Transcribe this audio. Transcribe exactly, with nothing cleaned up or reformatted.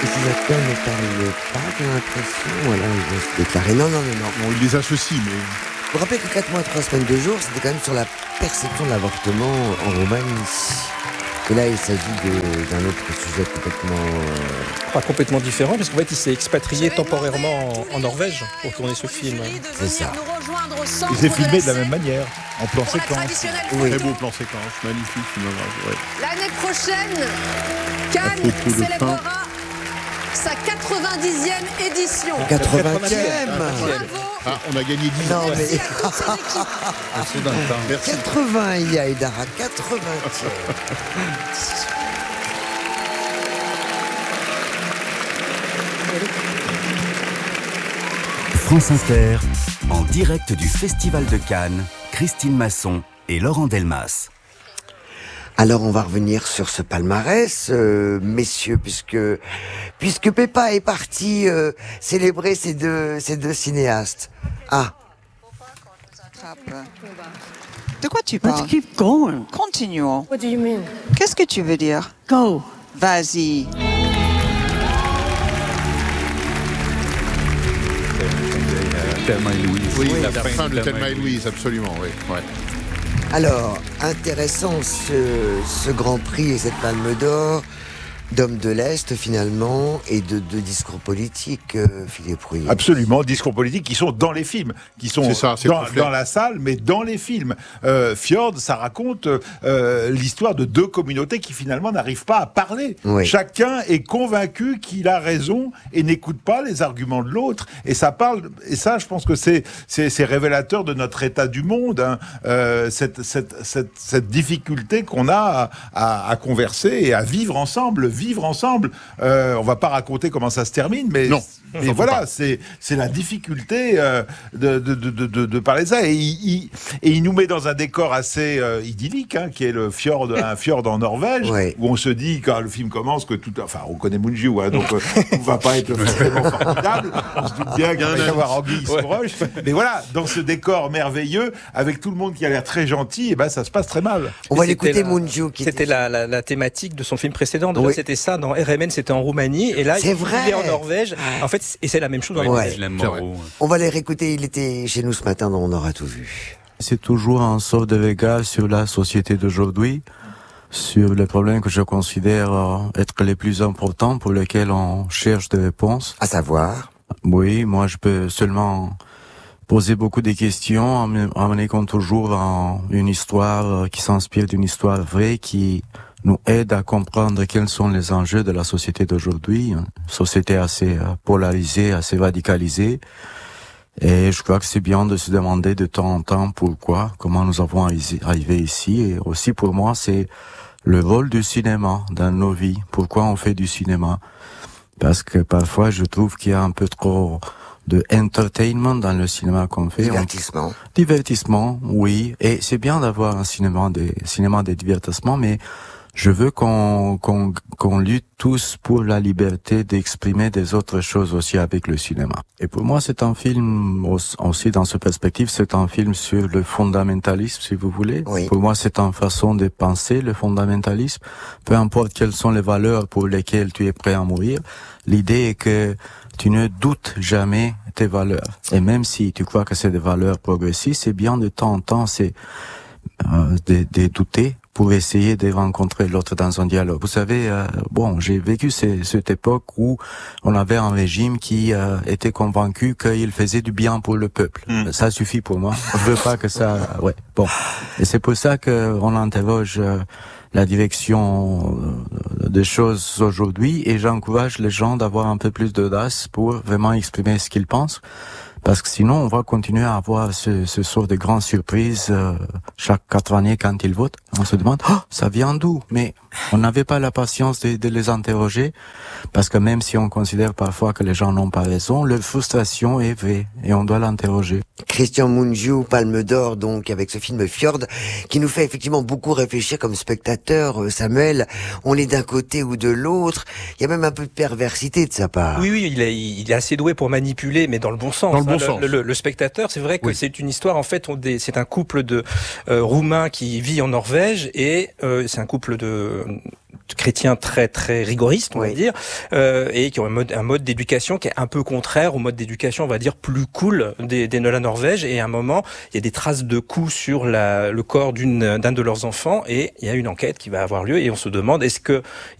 que ces acteurs ne parlent pas, j'ai l'impression. Voilà, ils vont se déclarer. Non, non, non, non. Bon, ils les associent, mais... Vous vous rappelez que quatre mois, trois semaines, deux jours, c'était quand même sur la perception de l'avortement en Roumanie. Que là, il s'agit de, d'un autre sujet complètement... Euh... Pas complètement différent, parce qu'en fait, il s'est expatrié temporairement en, en Norvège pour tourner ce film. C'est ça. Il s'est filmé de la même manière, en plan séquence. Oui. Très beau plan séquence, magnifique. Ouais. L'année prochaine, Cannes célébrera sa quatre-vingt-dixième édition. quatre-vingtième. Ah, on a gagné dix ans. Non, mais... Merci. quatre-vingts, il y a Aïdara, quatre-vingtième. France Inter, en direct du Festival de Cannes, Christine Masson et Laurent Delmas. Alors on va revenir sur ce palmarès, euh, messieurs, puisque puisque Peppa est parti euh, célébrer ces deux ces deux cinéastes. Ah. De quoi tu parles? Let's keep going. Continuons. What do you mean? Qu'est-ce que tu veux dire? Go. Vas-y. Thelma et Louise. Oui, Oui, la, la fin de Thelma et Louise, absolument, oui. Ouais. Alors intéressant ce ce Grand Prix et cette Palme d'Or d'hommes de l'Est finalement et de, de discours politiques, euh, Philippe Rouillet. Absolument, discours politiques qui sont dans les films, qui sont C'est ça, c'est dans, complet. dans la salle, mais dans les films. Euh, Fjord, ça raconte euh, l'histoire de deux communautés qui finalement n'arrivent pas à parler. Oui. Chacun est convaincu qu'il a raison et n'écoute pas les arguments de l'autre. Et ça parle, et ça, je pense que c'est c'est, c'est révélateur de notre état du monde, hein, euh, cette, cette cette cette difficulté qu'on a à, à, à converser et à vivre ensemble. Vivre ensemble. Euh, on va pas raconter comment ça se termine, mais, Non, mais voilà, c'est, c'est la difficulté euh, de, de, de, de, de parler de ça. Et il, il, et il nous met dans un décor assez euh, idyllique, hein, qui est le fjord, un fjord en Norvège, Ouais. où on se dit, quand le film commence, que tout... Enfin, on connaît Mungiu, hein, donc euh, tout va pas être forcément formidable. On se doute bien qu'il va y avoir Anguille sous roche. Mais voilà, dans ce décor merveilleux, avec tout le monde qui a l'air très gentil, et ben ça se passe très mal. On va C'était l'écouter la- Mungiu qui C'était était... la, la, la thématique de son film précédent. Déjà, Oui. c'était ça. Dans R M N, c'était en Roumanie. Et là, C'est il vrai. est en Norvège. En fait, et c'est la même chose dans les Ouais. deux. Je l'aime C'est Moreau. On va les réécouter, il était chez nous ce matin, donc on aura tout vu. C'est toujours un sort de regard sur la société d'aujourd'hui, sur les problèmes que je considère euh, être les plus importants pour lesquels on cherche des réponses. À savoir... Oui, moi je peux seulement poser beaucoup de questions en me, en me mettant toujours en une histoire euh, qui s'inspire d'une histoire vraie qui nous aide à comprendre quels sont les enjeux de la société d'aujourd'hui, une société assez euh, polarisée, assez radicalisée. Et je crois que c'est bien de se demander de temps en temps pourquoi, comment nous avons arrivé ici. Et aussi pour moi, c'est le rôle du cinéma dans nos vies. Pourquoi on fait du cinéma? Parce que parfois, je trouve qu'il y a un peu trop de entertainment dans le cinéma qu'on fait. Divertissement. On... Divertissement, oui. Et c'est bien d'avoir un cinéma de, cinéma de divertissement, mais je veux qu'on, qu'on, qu'on lutte tous pour la liberté d'exprimer des autres choses aussi avec le cinéma. Et pour moi, c'est un film, aussi dans cette perspective, c'est un film sur le fondamentalisme, si vous voulez. Oui. Pour moi, c'est une façon de penser le fondamentalisme. Peu importe quelles sont les valeurs pour lesquelles tu es prêt à mourir, l'idée est que tu ne doutes jamais tes valeurs. Et même si tu crois que c'est des valeurs progressistes, c'est bien de temps en temps, c'est euh, de, de douter pour essayer de rencontrer l'autre dans un dialogue. Vous savez, euh, bon, j'ai vécu ces, cette époque où on avait un régime qui euh, était convaincu qu'il faisait du bien pour le peuple. Mm. Ça suffit pour moi. Je veux pas que ça... Ouais, bon. Et c'est pour ça qu'on interroge euh, la direction des choses aujourd'hui et j'encourage les gens d'avoir un peu plus d'audace pour vraiment exprimer ce qu'ils pensent. Parce que sinon, on va continuer à avoir ce, ce sort de grandes surprises euh, chaque quatre années quand ils votent. On se demande, oh, ça vient d'où? Mais on n'avait pas la patience de, de les interroger, parce que même si on considère parfois que les gens n'ont pas raison, leur frustration est vraie et on doit l'interroger. Christian Mungiu, Palme d'Or, donc, avec ce film Fjord, qui nous fait effectivement beaucoup réfléchir comme spectateur. Samuel, on est d'un côté ou de l'autre. Il y a même un peu de perversité de sa part. Oui, oui, il est, il est assez doué pour manipuler, mais dans le bon sens. Dans le bon hein, sens. Le, le, le spectateur, c'est vrai que Oui. c'est une histoire, en fait, on, des, c'est un couple de euh, Roumains qui vit en Norvège et euh, c'est un couple de euh, chrétiens très très rigoristes, on Oui. va dire, euh, et qui ont un mode un mode d'éducation qui est un peu contraire au mode d'éducation, on va dire, plus cool des, des de la Norvège. Et à un moment, il y a des traces de coups sur la, le corps d'une d'un de leurs enfants, et il y a une enquête qui va avoir lieu, et on se demande est-ce que